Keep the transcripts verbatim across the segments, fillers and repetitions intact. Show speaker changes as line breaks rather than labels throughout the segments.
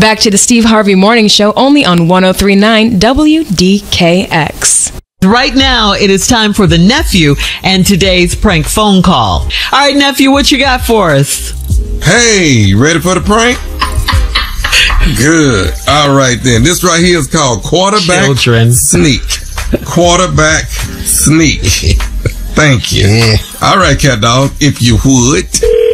Back to the Steve Harvey Morning Show, only on one oh three point nine W D K X.
Right now, it is time for the nephew and today's prank phone call. All right, nephew, what you got for us?
Hey, you ready for the prank? Good. All right, then. This right here is called Quarterback
Children.
Sneak. Quarterback Sneak. Thank you. Yeah. All right, cat dog, if you would.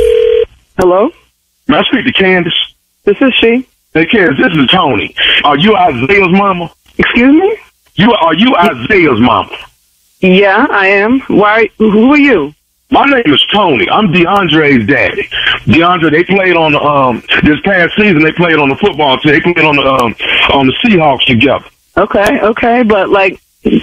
Hello?
May I speak to Candace?
This is she.
Hey, Candace, this is Tony. Are you Isaiah's mama?
Excuse me?
You Are you Isaiah's mama?
Yeah, I am. Why? Who are you?
My name is Tony. I'm DeAndre's daddy. DeAndre, they played on the, um, this past season, they played on the football team. They played on the, um, on the Seahawks together.
Okay, okay, but like,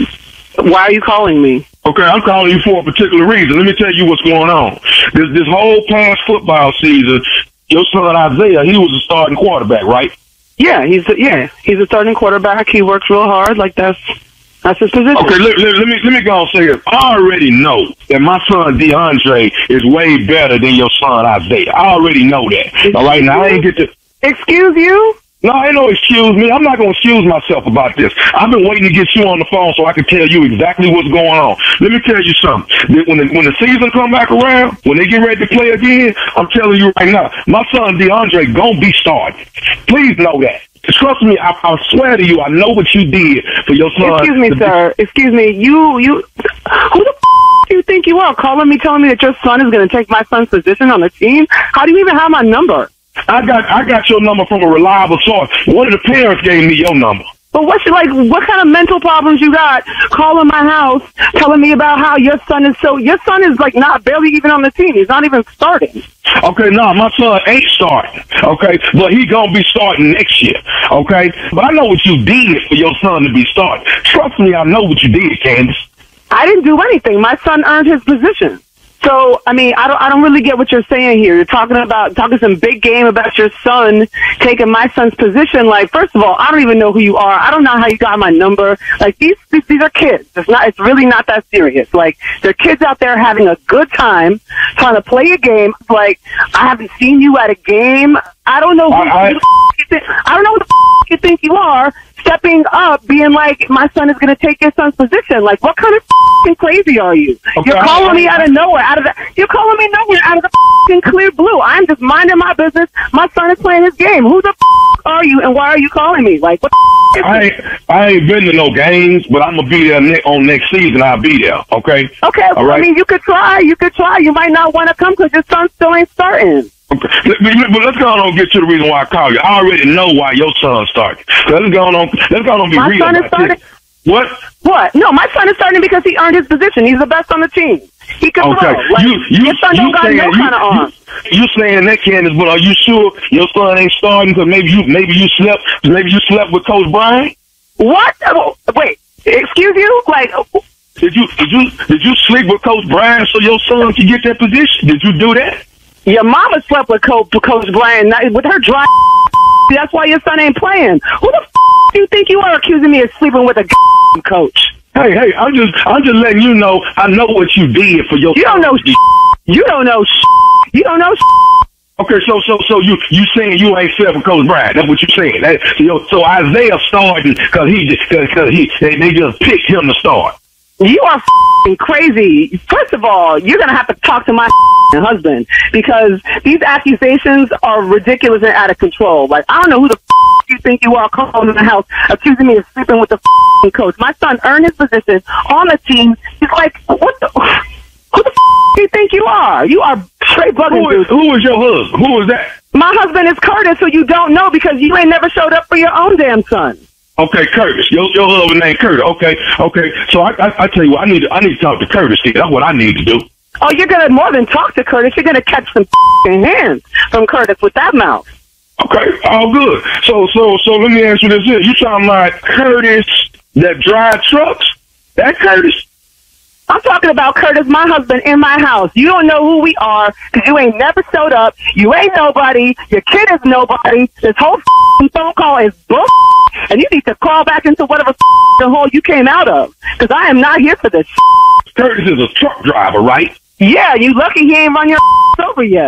why are you calling me?
Okay, I'm calling you for a particular reason. Let me tell you what's going on. This, this whole past football season, your son Isaiah, he was a starting quarterback, right?
Yeah, he's a, yeah, he's a starting quarterback. He works real hard. Like that's that's his position.
Okay, let, let, let me let me go and say this. I already know that my son DeAndre is way better than your son Isaiah. I already know that.
Excuse
All right, now I ain't get to.
Excuse you?
No, ain't no excuse me. I'm not gonna excuse myself about this. I've been waiting to get you on the phone so I can tell you exactly what's going on. Let me tell you something. When the, when the season come back around, when they get ready to play again, I'm telling you right now, my son DeAndre gonna be starting. Please know that. Trust me, I, I swear to you, I know what you did for your son.
Excuse me, sir. Excuse me. You, you, who the f- do you think you are? Calling me, telling me that your son is going to take my son's position on the team? How do you even have my number?
I got, I got your number from a reliable source. One of the parents gave me your number.
But what's like? What kind of mental problems you got? Calling my house, telling me about how your son is so. Your son is like not barely even on the team. He's not even starting.
Okay, no, my son ain't starting. Okay, but he gonna be starting next year. Okay, but I know what you did for your son to be starting. Trust me, I know what you did, Candace.
I didn't do anything. My son earned his position. So, I mean, I don't, I don't really get what you're saying here. You're talking about, talking some big game about your son taking my son's position. Like, first of all, I don't even know who you are. I don't know how you got my number. Like, these, these, these are kids. It's not, it's really not that serious. Like, they're kids out there having a good time, trying to play a game. Like, I haven't seen you at a game. I don't know who,
I, I,
who the f- you think, I don't know who the f- you think you are, stepping up, being like, my son is going to take your son's position. Like, what kind of f***ing crazy are you?
Okay,
You're calling
I, I,
me out of nowhere, out of the, you're calling me nowhere, out of the f***ing clear blue. I'm just minding my business. My son is playing his game. Who the f*** are you, and why are you calling me? Like, what the f***
I ain't, I ain't been to no games, but I'm going to be there ne- on next season. I'll be there, okay?
Okay, well,
right.
I mean, you could try. You could try. You might not want to come because your son still ain't starting.
Okay. But let's go on and get to the reason why I call you. I already know why your son started. So let's go on. Let's go on and be
My
real
son is
about
starting.
this. What?
What? No, my son is starting because he earned his position. He's the best on the team. He can
Okay.
throw. Like,
you, you,
your son
you
don't got
saying,
no
you,
kind of arm.
You, you saying that, Candace? But are you sure your son ain't starting? Because maybe you, maybe you slept, maybe you slept with Coach Brian.
What? Oh, wait. Excuse you? Like.
Did you, did you, did you sleep with Coach Brian so your son could get that position? Did you do that?
Your mama slept with Coach, Coach Brian with her dry. That's why your son ain't playing. Who the f- do you think you are accusing me of sleeping with a coach?
Hey, hey, I'm just, I'm just letting you know. I know what you did for your.
You don't know. You don't know. You don't know.
Okay, so, so, so you, you saying you ain't slept with Coach Brian? That's what you saying. That, so, so Isaiah starting because he, because he, they, they just picked him to start.
You are f***ing crazy. First of all, you're going to have to talk to my f***ing husband because these accusations are ridiculous and out of control. Like, I don't know who the f*** you think you are calling in the house accusing me of sleeping with the f***ing coach. My son earned his position on the team. He's like, what the... Who the f*** do you think you are? You are straight bugging,
who is,
dude.
Who is your husband? Who is that?
My husband is Curtis, who you don't know because you ain't never showed up for your own damn son.
Okay, Curtis. Your your husband named Curtis. Okay, okay. So I, I I tell you what, I need to I need to talk to Curtis here. That's what I need to do.
Oh, you're gonna more than talk to Curtis. You're gonna catch some f***ing hands from Curtis with that mouth.
Okay, all good. So so so let me ask you this here. You talking about Curtis that drive trucks? That Curtis?
I'm talking about Curtis, my husband, in my house. You don't know who we are because you ain't never showed up. You ain't nobody. Your kid is nobody. This whole f***ing phone call is bull. And you need to crawl back into whatever f***ing hole you came out of because I am not here for this.
Curtis is a truck driver, right?
Yeah, you lucky he ain't run your over yet.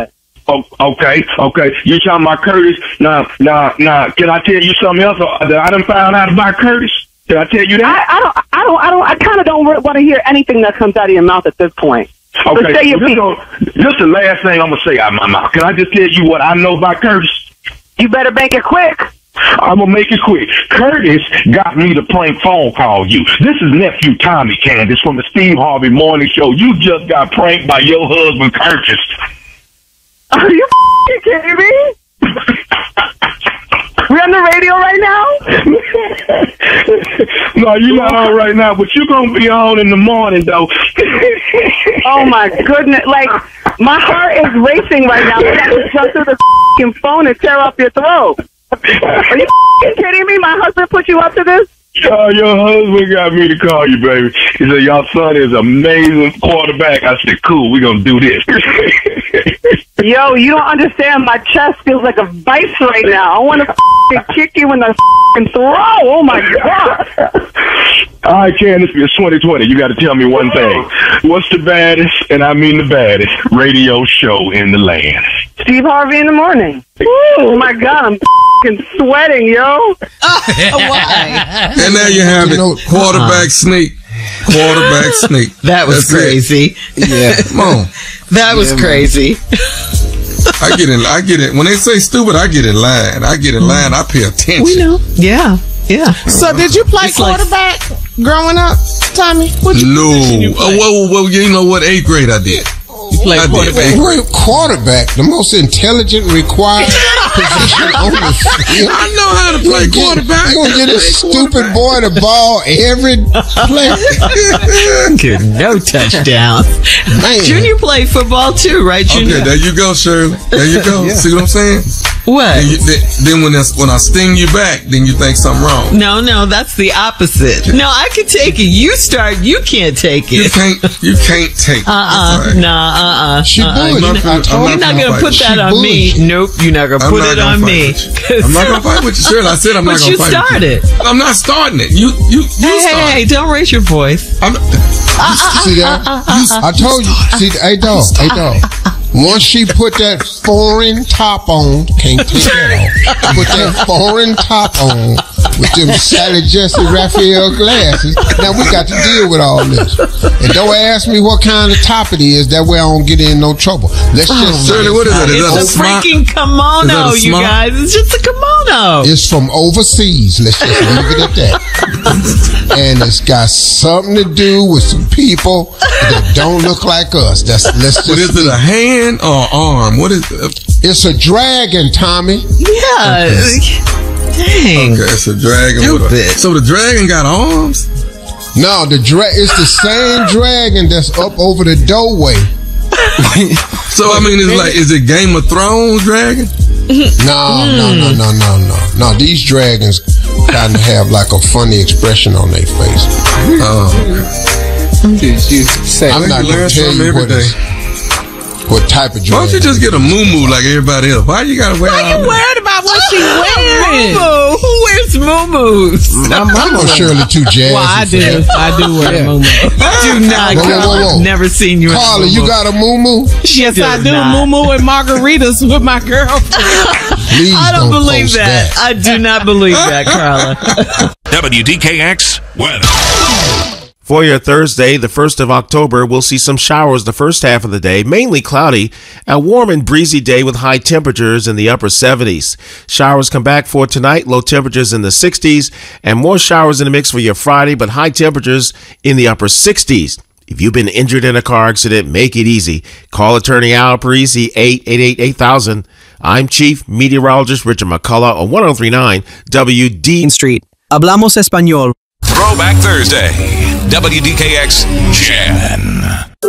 Oh, okay, okay. You talking about Curtis? Now, now, now. Can I tell you something else that I done found out about Curtis? Can I tell you that?
I, I don't, I don't, I don't, I kind of don't want to hear anything that comes out of your mouth at this point.
Okay,
so say your
this, gonna, this the last thing I'm gonna say out of my mouth. Can I just tell you what I know about Curtis?
You better make it quick.
I'm gonna make it quick. Curtis got me to prank phone call you. This is nephew Tommy Candace from the Steve Harvey Morning Show. You just got pranked by your husband Curtis.
Are you f***ing kidding me? We're on the radio right
now? No, you're not on right now, but you're going to be on in the morning, though.
Oh, my goodness. Like, my heart is racing right now. I got to jump through the f***ing phone and tear up your throat. Are you f***ing kidding me? My husband put you up to this?
Oh, your husband got me to call you, baby. He said, your son is amazing quarterback. I said, cool, we're going to do this.
Yo, you don't understand. My chest feels like a vice right now. I want to f***ing kick you in the f***ing throw. Oh, my God.
All right, Candace, it's twenty twenty. You got to tell me one thing. What's the baddest, and I mean the baddest, radio show in the land?
Steve Harvey in the morning. Oh, my God. I'm f***ing sweating, yo.
Oh, why?
And there you have it. Quarterback sneak. Quarterback sneak.
That was
That's
crazy.
It. Yeah. Come on.
That was
yeah,
crazy.
I get in. I get it. When they say stupid, I get in line. I get in line. I pay attention.
We know. Yeah. Yeah.
So did you play it's quarterback like, growing up, Tommy?
What you no. You uh, well, well, you know what? Eighth grade I did.
You played
I
quarterback.
Did.
Quarterback, the most intelligent required position on the field.
I know how to play quarterback.
You're going to get a stupid boy the ball every play.
Good, no touchdowns. Man. Junior played football too, right, Junior?
Okay, there you go, Shirley. There you go. Yeah. See what I'm saying?
What?
Then, you, then, then when, when I sting you back, then you think something wrong.
No, no, that's the opposite. No, I can take it. You start, you can't take it.
You can't, you can't take it.
Uh-uh, right. Nah, uh-uh.
She uh-uh.
You're not,
I'm not,
you're not going to put that on me. Nope, you're not going to put it on me.
I'm not going to fight with you, Shirley. I said I'm not going to fight
started.
with you. I'm not starting it. You, you, you
hey,
started.
Hey, hey, don't raise your voice.
I'm,
uh, see that? Uh, uh, uh, I told you. See, hey, dog, hey, dog. Once she put that foreign top on, can't take that off. Put that foreign top on with them Sally Jesse Raphael glasses. Now we got to deal with all this. And don't ask me what kind of top it is. That way I don't get in no trouble. Let's
oh,
just
Shirley, what is it? Is
it's a freaking kimono, you guys. It's just a kimono.
It's from overseas. Let's just leave it at that. And it's got something to do with some people that don't look like us. That's let's just.
What is it? A hand or arm? What is it?
It's a dragon, Tommy.
Yeah. Okay. Dang.
Okay, it's a dragon. With a, so the dragon got arms?
No, the dra- it's the same dragon that's up over the doorway.
So I mean, it's like, is it Game of Thrones dragon?
No, no, no, no, no, no. No, these dragons kind of have like a funny expression on their face.
Oh.
Did you say? I'm not gonna tell you what is. What type of dragon?
Why don't you just get a moo-moo like everybody else? Why you gotta wear?
Why are you worried about what she wearing?
Moo-moo. Who wears moo-moos?
I'm, I'm not Shirley too jazzy.
Well, I do. I do wear a moo-moo.
Do not.
Whoa, whoa, whoa, whoa.
I've never seen you.
Carla, you got a moo-moo?
Yes, I do. Moo-moo and margaritas with my girlfriend.
Please
I don't,
don't
believe that.
that.
I do not believe that, Carla.
W D K X weather.
For your Thursday, the first of October, we'll see some showers the first half of the day, mainly cloudy, a warm and breezy day with high temperatures in the upper seventies. Showers come back for tonight, low temperatures in the sixties, and more showers in the mix for your Friday, but high temperatures in the upper sixties. If you've been injured in a car accident, make it easy. Call attorney Al Parisi, eight eight eight, eight thousand. I'm Chief Meteorologist Richard McCullough on one oh three point nine W D
Street. Hablamos Español.
Throwback Thursday. W D K X Jan.